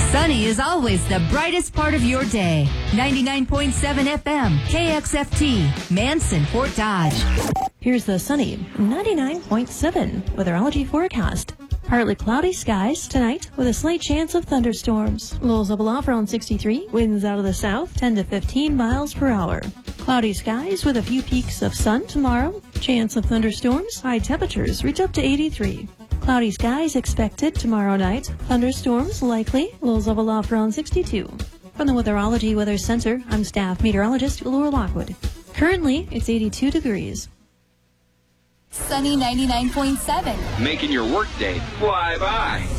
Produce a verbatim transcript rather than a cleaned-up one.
Sunny is always the brightest part of your day. ninety-nine point seven F M, K X F T, Manson, Fort Dodge. Here's the sunny ninety-nine point seven weatherology forecast. Partly cloudy skies tonight with a slight chance of thunderstorms. Lows level off around sixty-three. Winds out of the south ten to fifteen miles per hour. Cloudy skies with a few peaks of sun tomorrow. Chance of thunderstorms. High temperatures reach up to eighty-three. Cloudy skies expected tomorrow night. Thunderstorms likely. Lows level off around sixty-two. From the Weatherology Weather Center, I'm staff meteorologist Laura Lockwood. Currently, it's eighty-two degrees. Sunny ninety-nine point seven. Making your workday fly by.